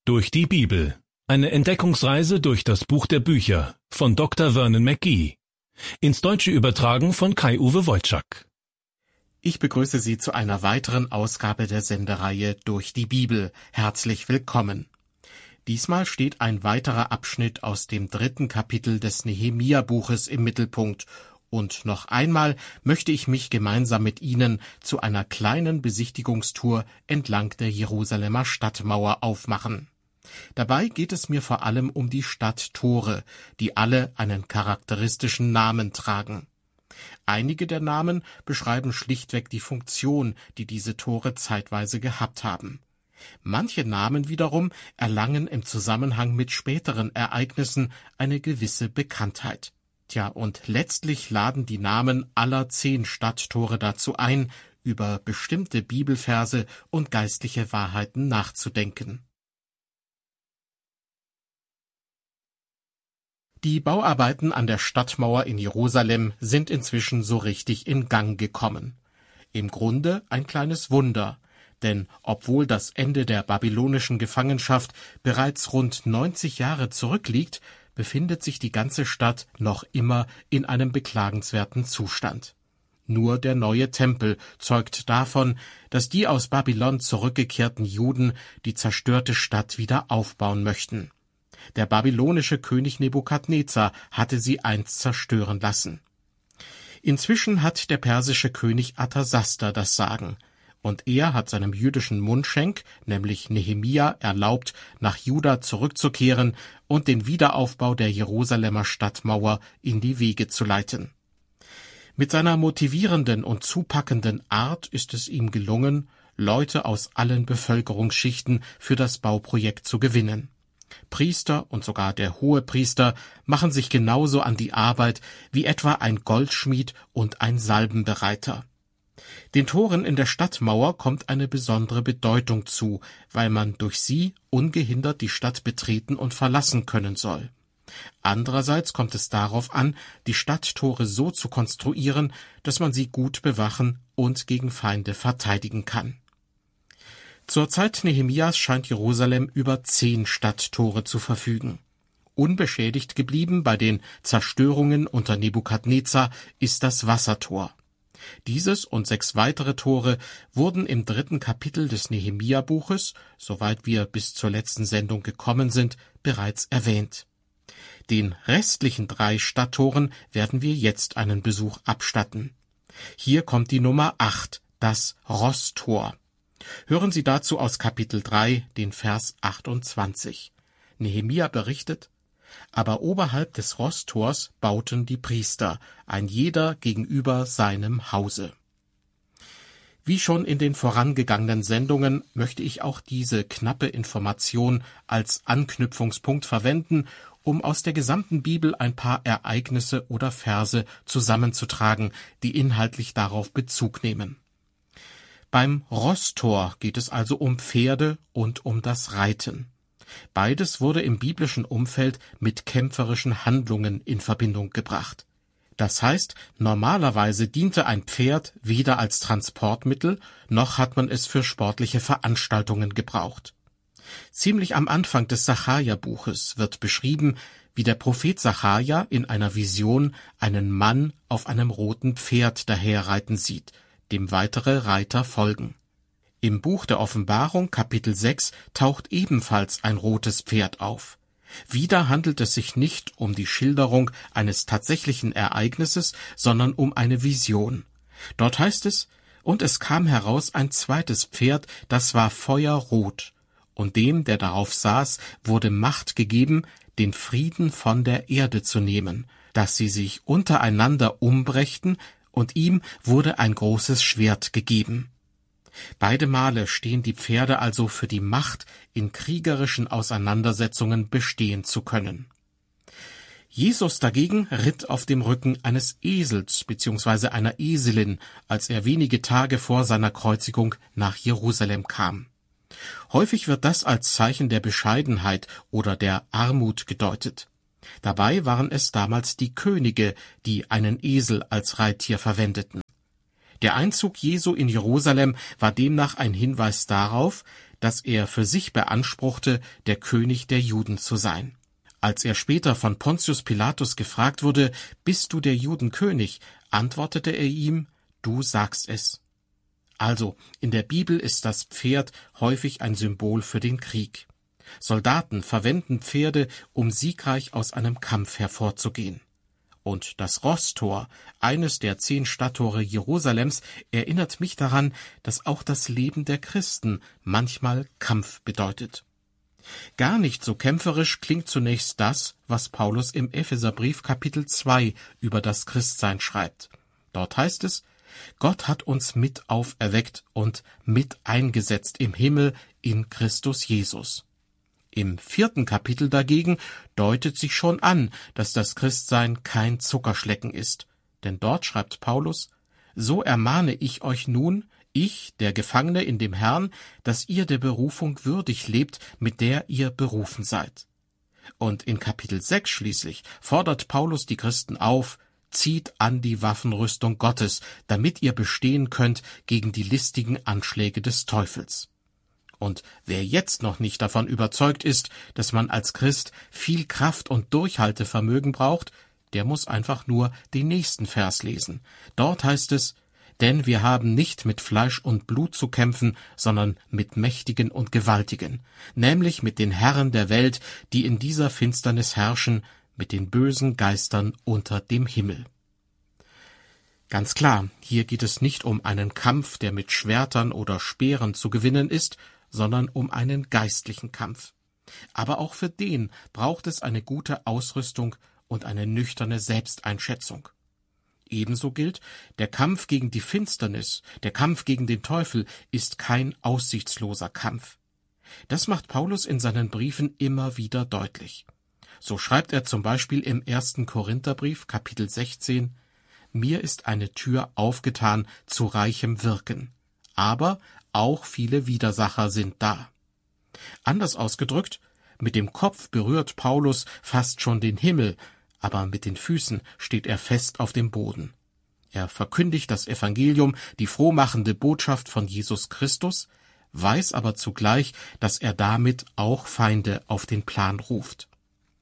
Durch die Bibel. Eine Entdeckungsreise durch das Buch der Bücher von Dr. Vernon McGee. Ins Deutsche übertragen von Kai-Uwe Wojczak. Ich begrüße Sie zu einer weiteren Ausgabe der Sendereihe Durch die Bibel. Herzlich willkommen. Diesmal steht ein weiterer Abschnitt aus dem 3. Kapitel des Nehemia-Buches im Mittelpunkt. Und noch einmal möchte ich mich gemeinsam mit Ihnen zu einer kleinen Besichtigungstour entlang der Jerusalemer Stadtmauer aufmachen. Dabei geht es mir vor allem um die Stadttore, die alle einen charakteristischen Namen tragen. Einige der Namen beschreiben schlichtweg die Funktion, die diese Tore zeitweise gehabt haben. Manche Namen wiederum erlangen im Zusammenhang mit späteren Ereignissen eine gewisse Bekanntheit. Tja, und letztlich laden die Namen aller 10 Stadttore dazu ein, über bestimmte Bibelverse und geistliche Wahrheiten nachzudenken. Die Bauarbeiten an der Stadtmauer in Jerusalem sind inzwischen so richtig in Gang gekommen. Im Grunde ein kleines Wunder, denn obwohl das Ende der babylonischen Gefangenschaft bereits rund 90 Jahre zurückliegt, befindet sich die ganze Stadt noch immer in einem beklagenswerten Zustand. Nur der neue Tempel zeugt davon, dass die aus Babylon zurückgekehrten Juden die zerstörte Stadt wieder aufbauen möchten. Der babylonische König Nebukadnezar hatte sie einst zerstören lassen. Inzwischen hat der persische König Arthasasta das Sagen, und er hat seinem jüdischen Mundschenk, nämlich Nehemia, erlaubt, nach Juda zurückzukehren und den Wiederaufbau der Jerusalemer Stadtmauer in die Wege zu leiten. Mit seiner motivierenden und zupackenden Art ist es ihm gelungen, Leute aus allen Bevölkerungsschichten für das Bauprojekt zu gewinnen. Priester und sogar der Hohepriester machen sich genauso an die Arbeit wie etwa ein Goldschmied und ein Salbenbereiter. Den Toren in der Stadtmauer kommt eine besondere Bedeutung zu, weil man durch sie ungehindert die Stadt betreten und verlassen können soll. Andererseits kommt es darauf an, die Stadttore so zu konstruieren, dass man sie gut bewachen und gegen Feinde verteidigen kann. Zur Zeit Nehemias scheint Jerusalem über 10 Stadttore zu verfügen. Unbeschädigt geblieben bei den Zerstörungen unter Nebukadnezar ist das Wassertor. Dieses und 6 weitere Tore wurden im 3. Kapitel des Nehemia-Buches, soweit wir bis zur letzten Sendung gekommen sind, bereits erwähnt. Den restlichen 3 Stadttoren werden wir jetzt einen Besuch abstatten. Hier kommt die Nummer 8, das Rosstor. Hören Sie dazu aus Kapitel 3, den Vers 28. Nehemia berichtet: Aber oberhalb des Rosstors bauten die Priester, ein jeder gegenüber seinem Hause. Wie schon in den vorangegangenen Sendungen möchte ich auch diese knappe Information als Anknüpfungspunkt verwenden, um aus der gesamten Bibel ein paar Ereignisse oder Verse zusammenzutragen, die inhaltlich darauf Bezug nehmen. Beim Rosstor geht es also um Pferde und um das Reiten. Beides wurde im biblischen Umfeld mit kämpferischen Handlungen in Verbindung gebracht. Das heißt, normalerweise diente ein Pferd weder als Transportmittel, noch hat man es für sportliche Veranstaltungen gebraucht. Ziemlich am Anfang des Sacharja-Buches wird beschrieben, wie der Prophet Sacharja in einer Vision einen Mann auf einem roten Pferd daherreiten sieht, dem weitere Reiter folgen. Im Buch der Offenbarung, Kapitel 6, taucht ebenfalls ein rotes Pferd auf. Wieder handelt es sich nicht um die Schilderung eines tatsächlichen Ereignisses, sondern um eine Vision. Dort heißt es: Und es kam heraus ein zweites Pferd, das war feuerrot. Und dem, der darauf saß, wurde Macht gegeben, den Frieden von der Erde zu nehmen, dass sie sich untereinander umbrächten, und ihm wurde ein großes Schwert gegeben. Beide Male stehen die Pferde also für die Macht, in kriegerischen Auseinandersetzungen bestehen zu können. Jesus dagegen ritt auf dem Rücken eines Esels bzw. einer Eselin, als er wenige Tage vor seiner Kreuzigung nach Jerusalem kam. Häufig wird das als Zeichen der Bescheidenheit oder der Armut gedeutet. Dabei waren es damals die Könige, die einen Esel als Reittier verwendeten. Der Einzug Jesu in Jerusalem war demnach ein Hinweis darauf, dass er für sich beanspruchte, der König der Juden zu sein. Als er später von Pontius Pilatus gefragt wurde, »Bist du der Judenkönig?«, antwortete er ihm, »Du sagst es.« Also, in der Bibel ist das Pferd häufig ein Symbol für den Krieg. Soldaten verwenden Pferde, um siegreich aus einem Kampf hervorzugehen. Und das Rosstor, eines der 10 Stadttore Jerusalems, erinnert mich daran, dass auch das Leben der Christen manchmal Kampf bedeutet. Gar nicht so kämpferisch klingt zunächst das, was Paulus im Epheserbrief Kapitel 2 über das Christsein schreibt. Dort heißt es, Gott hat uns mit auferweckt und mit eingesetzt im Himmel in Christus Jesus. Im 4. Kapitel dagegen deutet sich schon an, dass das Christsein kein Zuckerschlecken ist. Denn dort schreibt Paulus, »So ermahne ich euch nun, ich, der Gefangene in dem Herrn, dass ihr der Berufung würdig lebt, mit der ihr berufen seid.« Und in Kapitel 6 schließlich fordert Paulus die Christen auf, »Zieht an die Waffenrüstung Gottes, damit ihr bestehen könnt gegen die listigen Anschläge des Teufels.« Und wer jetzt noch nicht davon überzeugt ist, dass man als Christ viel Kraft und Durchhaltevermögen braucht, der muss einfach nur den nächsten Vers lesen. Dort heißt es, »Denn wir haben nicht mit Fleisch und Blut zu kämpfen, sondern mit Mächtigen und Gewaltigen, nämlich mit den Herren der Welt, die in dieser Finsternis herrschen, mit den bösen Geistern unter dem Himmel.« Ganz klar, hier geht es nicht um einen Kampf, der mit Schwertern oder Speeren zu gewinnen ist, sondern um einen geistlichen Kampf. Aber auch für den braucht es eine gute Ausrüstung und eine nüchterne Selbsteinschätzung. Ebenso gilt, der Kampf gegen die Finsternis, der Kampf gegen den Teufel ist kein aussichtsloser Kampf. Das macht Paulus in seinen Briefen immer wieder deutlich. So schreibt er zum Beispiel im 1. Korintherbrief, Kapitel 16, »Mir ist eine Tür aufgetan zu reichem Wirken, aber auch viele Widersacher sind da.« Anders ausgedrückt, mit dem Kopf berührt Paulus fast schon den Himmel, aber mit den Füßen steht er fest auf dem Boden. Er verkündigt das Evangelium, die frohmachende Botschaft von Jesus Christus, weiß aber zugleich, dass er damit auch Feinde auf den Plan ruft.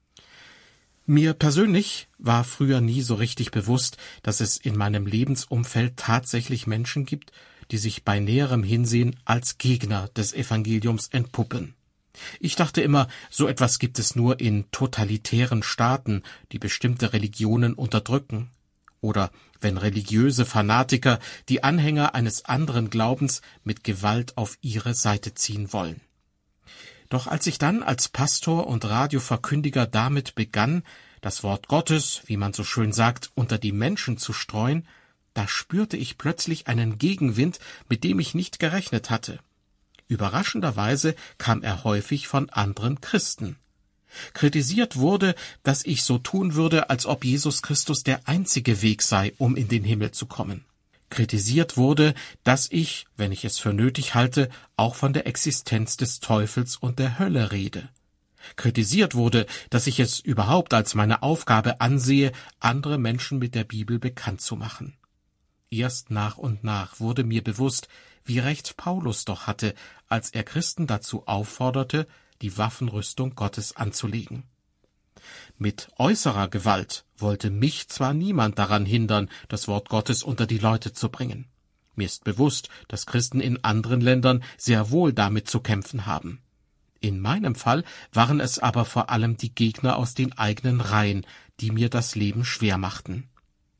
Mir persönlich war früher nie so richtig bewusst, dass es in meinem Lebensumfeld tatsächlich Menschen gibt, die sich bei näherem Hinsehen als Gegner des Evangeliums entpuppen. Ich dachte immer, so etwas gibt es nur in totalitären Staaten, die bestimmte Religionen unterdrücken. Oder wenn religiöse Fanatiker die Anhänger eines anderen Glaubens mit Gewalt auf ihre Seite ziehen wollen. Doch als ich dann als Pastor und Radioverkündiger damit begann, das Wort Gottes, wie man so schön sagt, unter die Menschen zu streuen, da spürte ich plötzlich einen Gegenwind, mit dem ich nicht gerechnet hatte. Überraschenderweise kam er häufig von anderen Christen. Kritisiert wurde, dass ich so tun würde, als ob Jesus Christus der einzige Weg sei, um in den Himmel zu kommen. Kritisiert wurde, dass ich, wenn ich es für nötig halte, auch von der Existenz des Teufels und der Hölle rede. Kritisiert wurde, dass ich es überhaupt als meine Aufgabe ansehe, andere Menschen mit der Bibel bekannt zu machen. Erst nach und nach wurde mir bewusst, wie recht Paulus doch hatte, als er Christen dazu aufforderte, die Waffenrüstung Gottes anzulegen. Mit äußerer Gewalt wollte mich zwar niemand daran hindern, das Wort Gottes unter die Leute zu bringen. Mir ist bewusst, dass Christen in anderen Ländern sehr wohl damit zu kämpfen haben. In meinem Fall waren es aber vor allem die Gegner aus den eigenen Reihen, die mir das Leben schwer machten.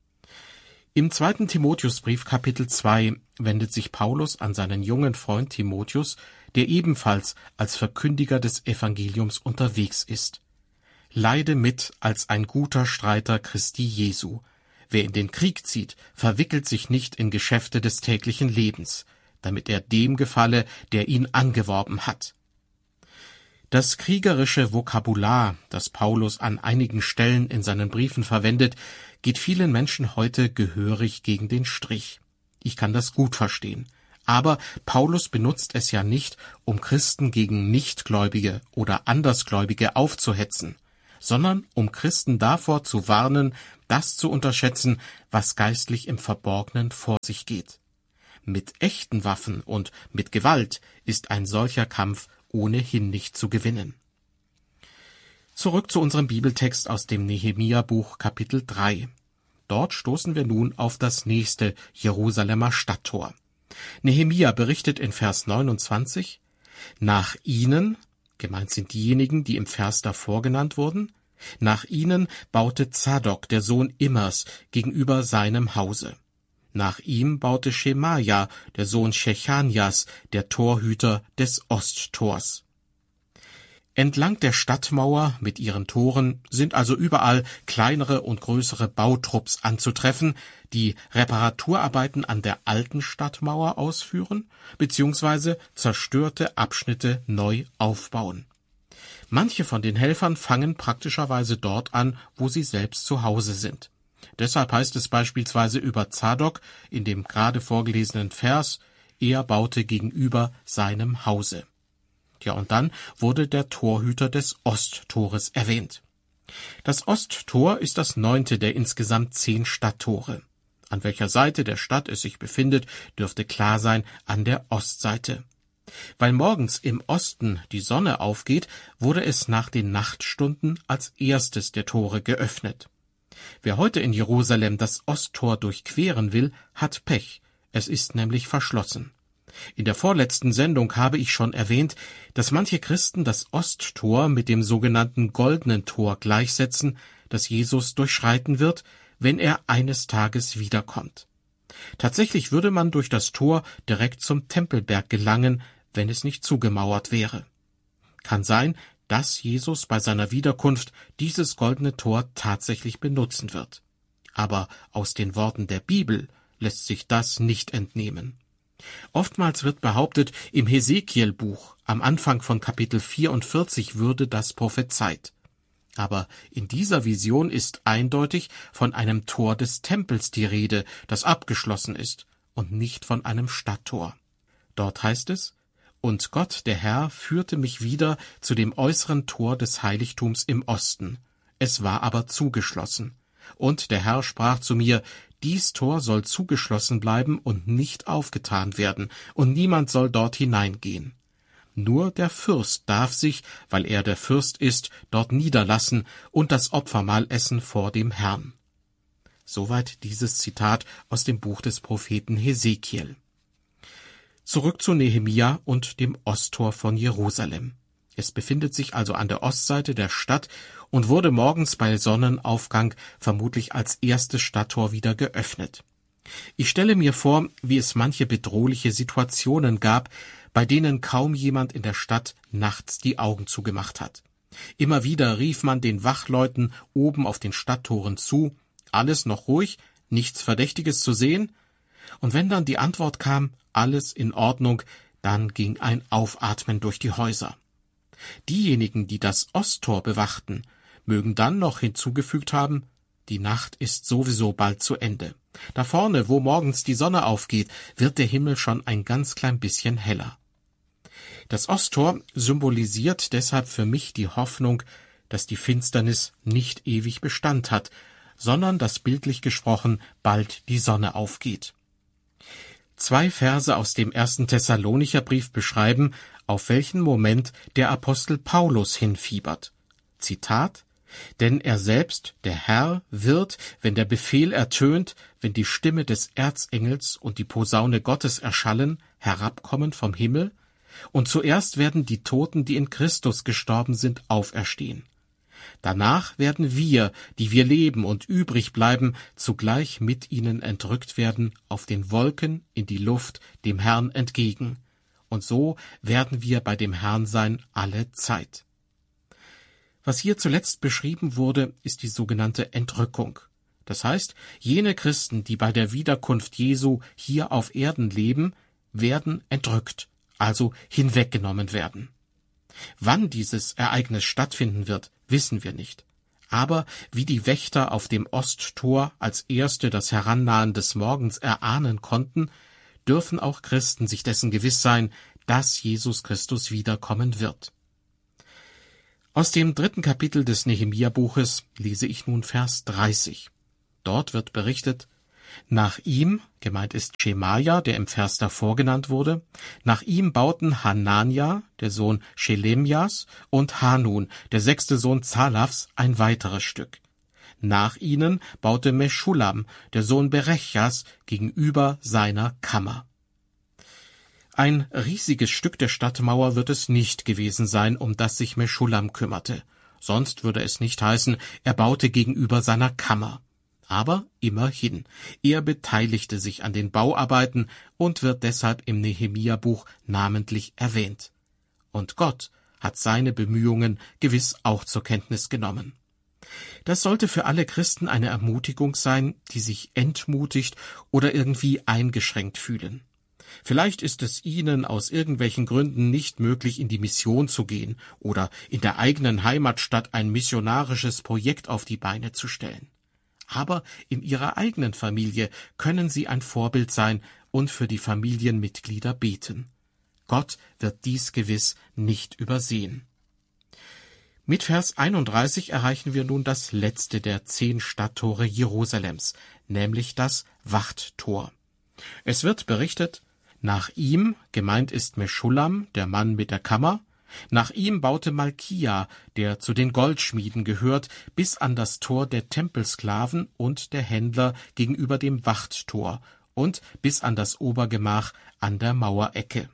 Im 2. Timotheusbrief Kapitel 2 wendet sich Paulus an seinen jungen Freund Timotheus, der ebenfalls als Verkündiger des Evangeliums unterwegs ist. Leide mit als ein guter Streiter Christi Jesu. Wer in den Krieg zieht, verwickelt sich nicht in Geschäfte des täglichen Lebens, damit er dem gefalle, der ihn angeworben hat. Das kriegerische Vokabular, das Paulus an einigen Stellen in seinen Briefen verwendet, geht vielen Menschen heute gehörig gegen den Strich. Ich kann das gut verstehen. Aber Paulus benutzt es ja nicht, um Christen gegen Nichtgläubige oder Andersgläubige aufzuhetzen, sondern um Christen davor zu warnen, das zu unterschätzen, was geistlich im Verborgenen vor sich geht. mit echten Waffen und mit Gewalt ist ein solcher Kampf ohnehin nicht zu gewinnen. Zurück zu unserem Bibeltext aus dem Nehemia-Buch Kapitel 3. Dort stoßen wir nun auf das nächste Jerusalemer Stadttor. Nehemia berichtet in Vers 29, nach ihnen, gemeint sind diejenigen, die im Vers davor genannt wurden, nach ihnen baute Zadok, der Sohn Immers, gegenüber seinem Hause. Nach ihm baute Schemaja, der Sohn Schechanias, der Torhüter des Osttors. Entlang der Stadtmauer mit ihren Toren sind also überall kleinere und größere Bautrupps anzutreffen, die Reparaturarbeiten an der alten Stadtmauer ausführen bzw. zerstörte Abschnitte neu aufbauen. Manche von den Helfern fangen praktischerweise dort an, wo sie selbst zu Hause sind. Deshalb heißt es beispielsweise über Zadok in dem gerade vorgelesenen Vers, er baute gegenüber seinem Hause. Ja, und dann wurde der Torhüter des Osttores erwähnt. Das Osttor ist das 9. der insgesamt 10 Stadttore. An welcher Seite der Stadt es sich befindet, dürfte klar sein, an der Ostseite. Weil morgens im Osten die Sonne aufgeht, wurde es nach den Nachtstunden als erstes der Tore geöffnet. Wer heute in Jerusalem das Osttor durchqueren will, hat Pech. Es ist nämlich verschlossen. In der vorletzten Sendung habe ich schon erwähnt, dass manche Christen das Osttor mit dem sogenannten Goldenen Tor gleichsetzen, das Jesus durchschreiten wird, wenn er eines Tages wiederkommt. Tatsächlich würde man durch das Tor direkt zum Tempelberg gelangen, wenn es nicht zugemauert wäre. Kann sein, dass Jesus bei seiner Wiederkunft dieses Goldene Tor tatsächlich benutzen wird. Aber aus den Worten der Bibel lässt sich das nicht entnehmen. Oftmals wird behauptet, im Hesekiel-Buch, am Anfang von Kapitel 44, würde das prophezeit. Aber in dieser Vision ist eindeutig von einem Tor des Tempels die Rede, das abgeschlossen ist, und nicht von einem Stadttor. Dort heißt es, »Und Gott, der Herr, führte mich wieder zu dem äußeren Tor des Heiligtums im Osten. Es war aber zugeschlossen. Und der Herr sprach zu mir, dies Tor soll zugeschlossen bleiben und nicht aufgetan werden, und niemand soll dort hineingehen. Nur der Fürst darf sich, weil er der Fürst ist, dort niederlassen und das Opfermahl essen vor dem Herrn.« Soweit dieses Zitat aus dem Buch des Propheten Hesekiel. Zurück zu Nehemia und dem Osttor von Jerusalem. Es befindet sich also an der Ostseite der Stadt und wurde morgens bei Sonnenaufgang vermutlich als erstes Stadttor wieder geöffnet. Ich stelle mir vor, wie es manche bedrohliche Situationen gab, bei denen kaum jemand in der Stadt nachts die Augen zugemacht hat. Immer wieder rief man den Wachleuten oben auf den Stadttoren zu, alles noch ruhig, nichts Verdächtiges zu sehen, und wenn dann die Antwort kam, alles in Ordnung, dann ging ein Aufatmen durch die Häuser. Diejenigen, die das Osttor bewachten, mögen dann noch hinzugefügt haben, die Nacht ist sowieso bald zu Ende. Da vorne, wo morgens die Sonne aufgeht, wird der Himmel schon ein ganz klein bisschen heller. Das Osttor symbolisiert deshalb für mich die Hoffnung, dass die Finsternis nicht ewig Bestand hat, sondern dass bildlich gesprochen bald die Sonne aufgeht. 2 Verse aus dem 1. Thessalonicher Brief beschreiben, auf welchen Moment der Apostel Paulus hinfiebert. Zitat: »Denn er selbst, der Herr, wird, wenn der Befehl ertönt, wenn die Stimme des Erzengels und die Posaune Gottes erschallen, herabkommen vom Himmel, und zuerst werden die Toten, die in Christus gestorben sind, auferstehen. Danach werden wir, die wir leben und übrig bleiben, zugleich mit ihnen entrückt werden auf den Wolken in die Luft dem Herrn entgegen. Und so werden wir bei dem Herrn sein alle Zeit.« Was hier zuletzt beschrieben wurde, ist die sogenannte Entrückung. Das heißt, jene Christen, die bei der Wiederkunft Jesu hier auf Erden leben, werden entrückt, also hinweggenommen werden. Wann dieses Ereignis stattfinden wird, wissen wir nicht. Aber wie die Wächter auf dem Osttor als Erste das Herannahen des Morgens erahnen konnten, dürfen auch Christen sich dessen gewiss sein, dass Jesus Christus wiederkommen wird. Aus dem 3. Kapitel des Nehemia-Buches lese ich nun Vers 30. Dort wird berichtet: Nach ihm, gemeint ist Schemaja, der im Vers davor genannt wurde, nach ihm bauten Hanania, der Sohn Schelemjas, und Hanun, der 6. Sohn Zalafs, ein weiteres Stück. Nach ihnen baute Meschulam, der Sohn Berechjas, gegenüber seiner Kammer. Ein riesiges Stück der Stadtmauer wird es nicht gewesen sein, um das sich Meschulam kümmerte. Sonst würde es nicht heißen, er baute gegenüber seiner Kammer. Aber immerhin, er beteiligte sich an den Bauarbeiten und wird deshalb im Nehemia-Buch namentlich erwähnt. Und Gott hat seine Bemühungen gewiss auch zur Kenntnis genommen. Das sollte für alle Christen eine Ermutigung sein, die sich entmutigt oder irgendwie eingeschränkt fühlen. Vielleicht ist es ihnen aus irgendwelchen Gründen nicht möglich, in die Mission zu gehen oder in der eigenen Heimatstadt ein missionarisches Projekt auf die Beine zu stellen. Aber in ihrer eigenen Familie können sie ein Vorbild sein und für die Familienmitglieder beten. Gott wird dies gewiss nicht übersehen. Mit Vers 31 erreichen wir nun das letzte der 10 Stadttore Jerusalems, nämlich das Wachttor. Es wird berichtet, nach ihm, gemeint ist Meschulam, der Mann mit der Kammer, nach ihm baute Malkia, der zu den Goldschmieden gehört, bis an das Tor der Tempelsklaven und der Händler gegenüber dem Wachttor und bis an das Obergemach an der Mauerecke.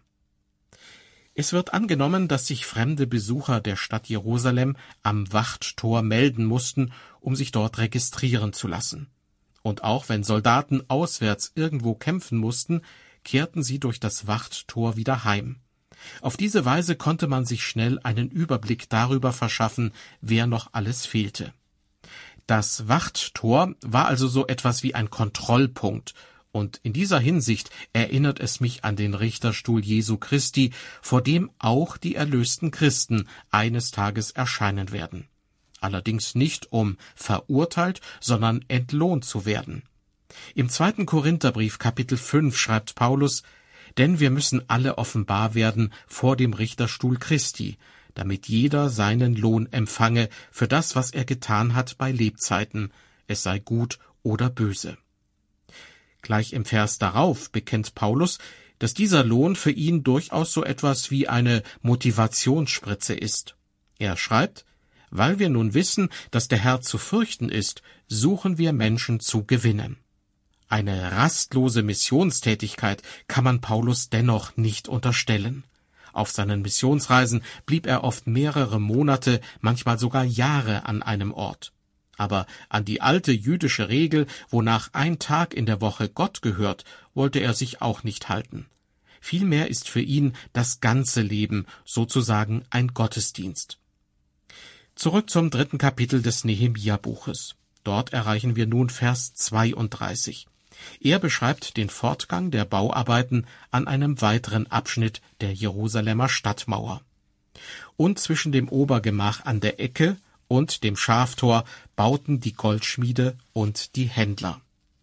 Es wird angenommen, dass sich fremde Besucher der Stadt Jerusalem am Wachttor melden mussten, um sich dort registrieren zu lassen. Und auch wenn Soldaten auswärts irgendwo kämpfen mussten, kehrten sie durch das Wachttor wieder heim. Auf diese Weise konnte man sich schnell einen Überblick darüber verschaffen, wer noch alles fehlte. Das Wachttor war also so etwas wie ein Kontrollpunkt, und in dieser Hinsicht erinnert es mich an den Richterstuhl Jesu Christi, vor dem auch die erlösten Christen eines Tages erscheinen werden. Allerdings nicht, um verurteilt, sondern entlohnt zu werden. Im 2. Korintherbrief, Kapitel 5, schreibt Paulus: Denn wir müssen alle offenbar werden vor dem Richterstuhl Christi, damit jeder seinen Lohn empfange für das, was er getan hat bei Lebzeiten, es sei gut oder böse. Gleich im Vers darauf bekennt Paulus, dass dieser Lohn für ihn durchaus so etwas wie eine Motivationsspritze ist. Er schreibt: Weil wir nun wissen, dass der Herr zu fürchten ist, suchen wir Menschen zu gewinnen. Eine rastlose Missionstätigkeit kann man Paulus dennoch nicht unterstellen. Auf seinen Missionsreisen blieb er oft mehrere Monate, manchmal sogar Jahre an einem Ort. Aber an die alte jüdische Regel, wonach ein Tag in der Woche Gott gehört, wollte er sich auch nicht halten. Vielmehr ist für ihn das ganze Leben sozusagen ein Gottesdienst. Zurück zum 3. Kapitel des Nehemia-Buches. Dort erreichen wir nun Vers 32. Er beschreibt den Fortgang der Bauarbeiten an einem weiteren Abschnitt der Jerusalemer Stadtmauer. Und zwischen dem Obergemach an der Ecke und dem Schaftor bauten die Goldschmiede und die Händler.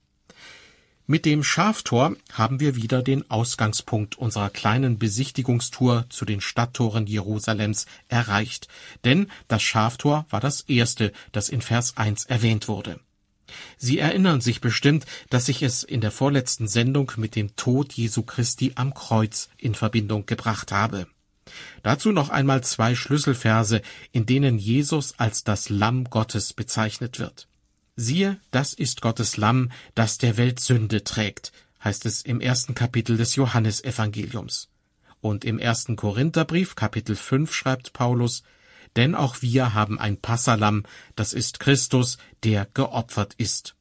Mit dem Schaftor haben wir wieder den Ausgangspunkt unserer kleinen Besichtigungstour zu den Stadttoren Jerusalems erreicht, denn das Schaftor war das erste, das in Vers 1 erwähnt wurde. Sie erinnern sich bestimmt, dass ich es in der vorletzten Sendung mit dem Tod Jesu Christi am Kreuz in Verbindung gebracht habe. Dazu noch einmal 2 Schlüsselverse, in denen Jesus als das Lamm Gottes bezeichnet wird. Siehe, das ist Gottes Lamm, das der Welt Sünde trägt, heißt es im 1. Kapitel des Johannesevangeliums. Und im 1. Korintherbrief, Kapitel 5, schreibt Paulus: Denn auch wir haben ein Passalamm, das ist Christus, der geopfert ist.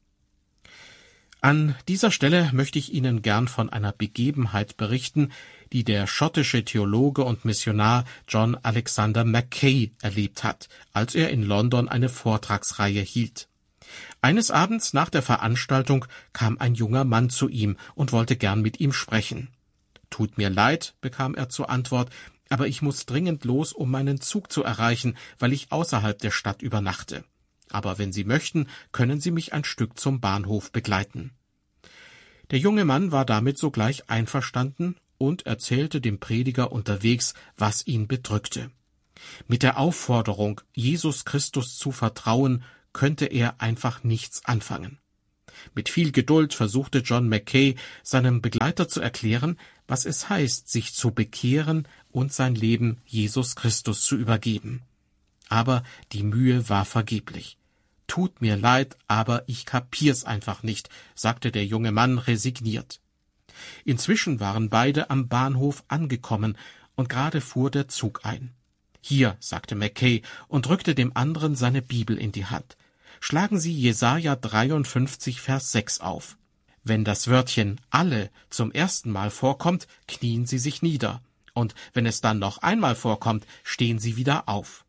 An dieser Stelle möchte ich Ihnen gern von einer Begebenheit berichten, die der schottische Theologe und Missionar John Alexander Mackay erlebt hat, als er in London eine Vortragsreihe hielt. Eines Abends nach der Veranstaltung kam ein junger Mann zu ihm und wollte gern mit ihm sprechen. »Tut mir leid«, bekam er zur Antwort, »aber ich muss dringend los, um meinen Zug zu erreichen, weil ich außerhalb der Stadt übernachte. Aber wenn Sie möchten, können Sie mich ein Stück zum Bahnhof begleiten.« Der junge Mann war damit sogleich einverstanden und erzählte dem Prediger unterwegs, was ihn bedrückte. Mit der Aufforderung, Jesus Christus zu vertrauen, könnte er einfach nichts anfangen. Mit viel Geduld versuchte John Mackay, seinem Begleiter zu erklären, was es heißt, sich zu bekehren und sein Leben Jesus Christus zu übergeben. Aber die Mühe war vergeblich. »Tut mir leid, aber ich kapier's einfach nicht«, sagte der junge Mann resigniert. Inzwischen waren beide am Bahnhof angekommen, und gerade fuhr der Zug ein. »Hier«, sagte Mackay und drückte dem anderen seine Bibel in die Hand. »Schlagen Sie Jesaja 53, Vers 6 auf. Wenn das Wörtchen alle zum ersten Mal vorkommt, knien Sie sich nieder. Und wenn es dann noch einmal vorkommt, stehen Sie wieder auf.«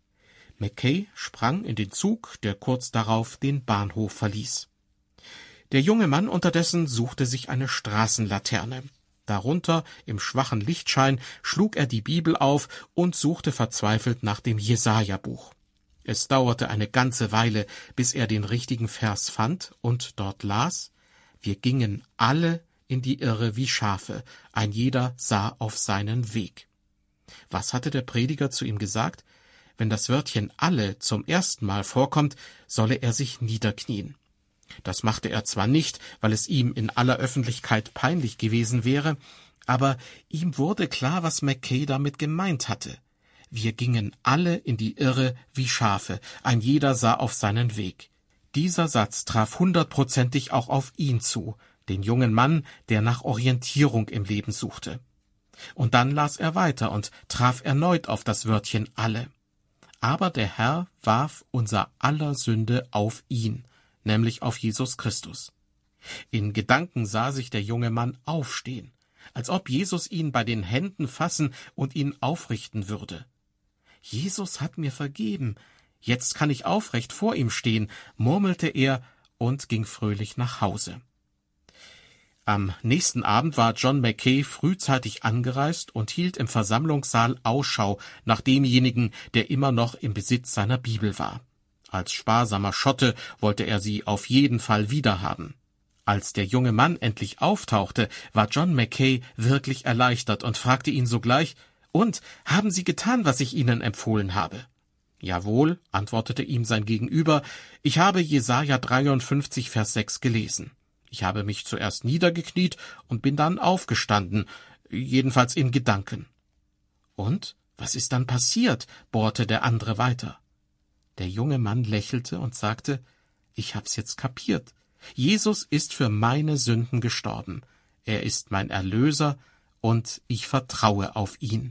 Mackay sprang in den Zug, der kurz darauf den Bahnhof verließ. Der junge Mann unterdessen suchte sich eine Straßenlaterne. Darunter, im schwachen Lichtschein, schlug er die Bibel auf und suchte verzweifelt nach dem Jesaja-Buch. Es dauerte eine ganze Weile, bis er den richtigen Vers fand und dort las: »Wir gingen alle in die Irre wie Schafe, ein jeder sah auf seinen Weg.« Was hatte der Prediger zu ihm gesagt? Wenn das Wörtchen alle zum ersten Mal vorkommt, solle er sich niederknien. Das machte er zwar nicht, weil es ihm in aller Öffentlichkeit peinlich gewesen wäre, aber ihm wurde klar, was Mackay damit gemeint hatte. Wir gingen alle in die Irre wie Schafe, ein jeder sah auf seinen Weg. Dieser Satz traf 100%ig auch auf ihn zu, den jungen Mann, der nach Orientierung im Leben suchte. Und dann las er weiter und traf erneut auf das Wörtchen alle. Aber der Herr warf unser aller Sünde auf ihn, nämlich auf Jesus Christus. In Gedanken sah sich der junge Mann aufstehen, als ob Jesus ihn bei den Händen fassen und ihn aufrichten würde. »Jesus hat mir vergeben, jetzt kann ich aufrecht vor ihm stehen«, murmelte er und ging fröhlich nach Hause. Am nächsten Abend war John Mackay frühzeitig angereist und hielt im Versammlungssaal Ausschau nach demjenigen, der immer noch im Besitz seiner Bibel war. Als sparsamer Schotte wollte er sie auf jeden Fall wiederhaben. Als der junge Mann endlich auftauchte, war John Mackay wirklich erleichtert und fragte ihn sogleich: »Und, haben Sie getan, was ich Ihnen empfohlen habe?« »Jawohl«, antwortete ihm sein Gegenüber, »ich habe Jesaja 53, Vers 6 gelesen. Ich habe mich zuerst niedergekniet und bin dann aufgestanden, jedenfalls in Gedanken.« »Und, was ist dann passiert?«, bohrte der andere weiter. Der junge Mann lächelte und sagte: »Ich hab's jetzt kapiert. Jesus ist für meine Sünden gestorben. Er ist mein Erlöser und ich vertraue auf ihn.«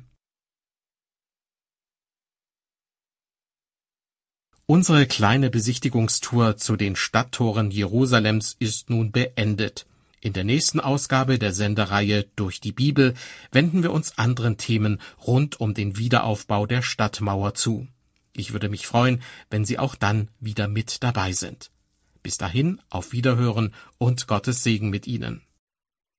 Unsere kleine Besichtigungstour zu den Stadttoren Jerusalems ist nun beendet. In der nächsten Ausgabe der Sendereihe Durch die Bibel wenden wir uns anderen Themen rund um den Wiederaufbau der Stadtmauer zu. Ich würde mich freuen, wenn Sie auch dann wieder mit dabei sind. Bis dahin, auf Wiederhören und Gottes Segen mit Ihnen.